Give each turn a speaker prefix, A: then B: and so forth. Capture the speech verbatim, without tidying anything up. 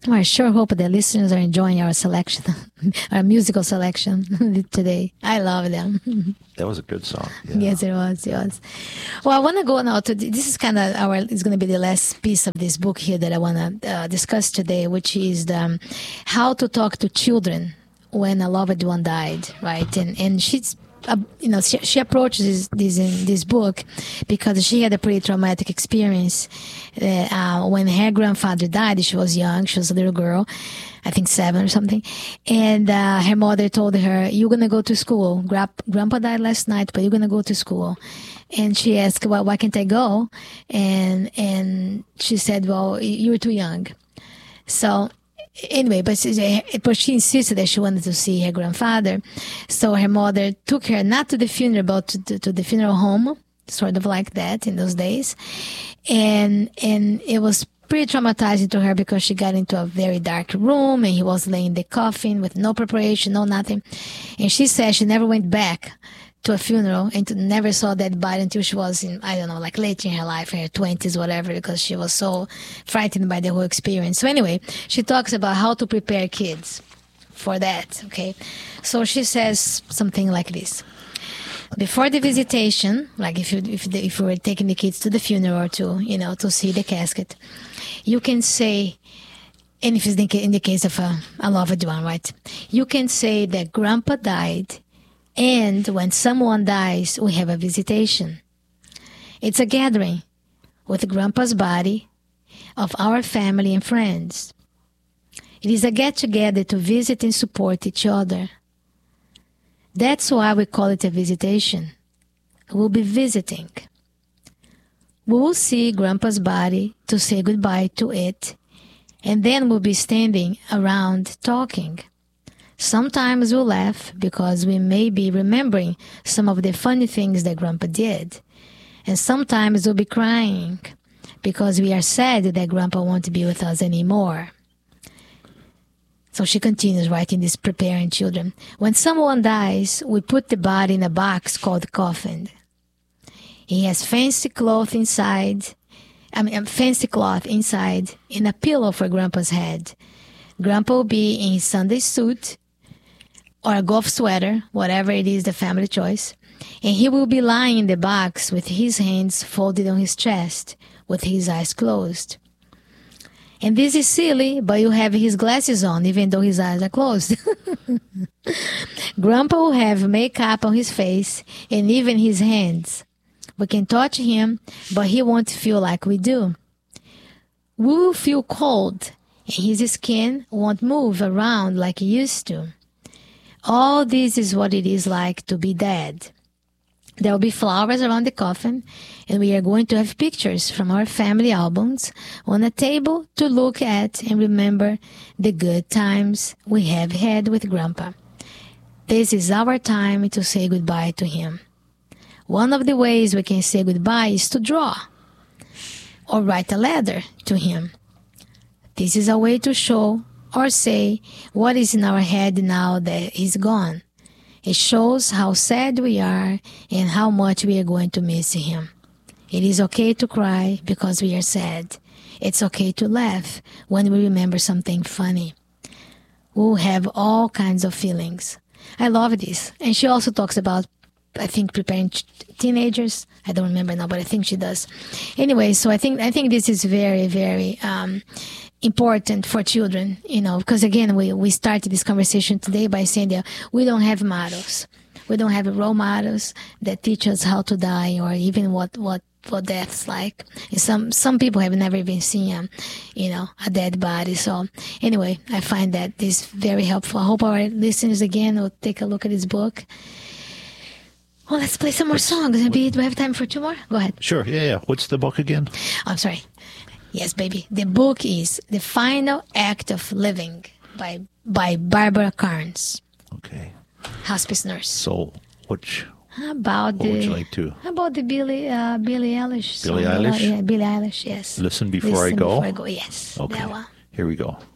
A: Well, I sure hope the listeners are enjoying our selection, our musical selection today. I love them.
B: That was a good song. Yeah.
A: Yes, it was. It was. Well, I want to go now to this is kind of our. It's going to be the last piece of this book here that I want to uh, discuss today, which is the, um, how to talk to children when a loved one died, right? And and she's. Uh, you know, she, she approaches this, this in this book because she had a pretty traumatic experience uh, uh, when her grandfather died. She was young; she was a little girl, I think seven or something. And uh, her mother told her, "You're gonna go to school. Gra- Grandpa died last night, but you're gonna go to school." And she asked, "Well, why can't I go?" And and she said, "Well, you're too young." So. Anyway, but she, but she insisted that she wanted to see her grandfather. So her mother took her not to the funeral, but to, to, to the funeral home, sort of like that in those days. And and it was pretty traumatizing to her because she got into a very dark room and he was laying in the coffin with no preparation, no nothing. And she said she never went back to a funeral and to, never saw that body until she was in, I don't know, like late in her life, in her twenties, whatever, because she was so frightened by the whole experience. So anyway, she talks about how to prepare kids for that, okay? So she says something like this. Before the visitation, like if you if, the, if you were taking the kids to the funeral or to, you know, to see the casket, you can say, and if it's in the case of a, a loved one, right? You can say that Grandpa died. And when someone dies, we have a visitation. It's a gathering with Grandpa's body of our family and friends. It is a get-together to visit and support each other. That's why we call it a visitation. We'll be visiting. We will see Grandpa's body to say goodbye to it, and then we'll be standing around talking. Sometimes we'll laugh because we may be remembering some of the funny things that Grandpa did. And sometimes we'll be crying because we are sad that Grandpa won't be with us anymore. So she continues writing this, preparing children. When someone dies, we put the body in a box called coffin. He has fancy cloth inside, I mean, fancy cloth inside and a pillow for Grandpa's head. Grandpa will be in his Sunday suit or a golf sweater, whatever it is, the family choice. And he will be lying in the box with his hands folded on his chest, with his eyes closed. And this is silly, but you have his glasses on, even though his eyes are closed. Grandpa will have makeup on his face and even his hands. We can touch him, but he won't feel like we do. We will feel cold, and his skin won't move around like it used to. All this is what it is like to be dead. There will be flowers around the coffin, and we are going to have pictures from our family albums on a table to look at and remember the good times we have had with Grandpa. This is our time to say goodbye to him. One of the ways we can say goodbye is to draw or write a letter to him. This is a way to show or say what is in our head now that he's gone. It shows how sad we are and how much we are going to miss him. It is okay to cry because we are sad. It's okay to laugh when we remember something funny. We'll have all kinds of feelings. I love this. And she also talks about, I think, preparing teenagers. I don't remember now, but I think she does. Anyway, so I think I think this is very, very um, important for children, you know, because again, we, we started this conversation today by saying that we don't have models. We don't have role models that teach us how to die or even what, what, what death's like. And some, some people have never even seen, um, you know, a dead body. So anyway, I find that this very helpful. I hope our listeners again will take a look at this book. Well, let's play some more What's, songs. Maybe do we have time for two more? Go ahead.
B: Sure. Yeah, yeah. What's the book again?
A: Oh, I'm sorry. Yes, baby. The book is The Final Act of Living by by Barbara Carnes.
B: Okay.
A: Hospice nurse.
B: So, which
A: how about
B: what
A: the?
B: would you like to?
A: How about the Billie uh, Billie Eilish?
B: Billie
A: song?
B: Eilish.
A: Yeah, Billie Eilish. Yes.
B: Listen before
A: Listen
B: I go.
A: Before I go. Yes.
B: Okay.
A: That one.
B: Here we go.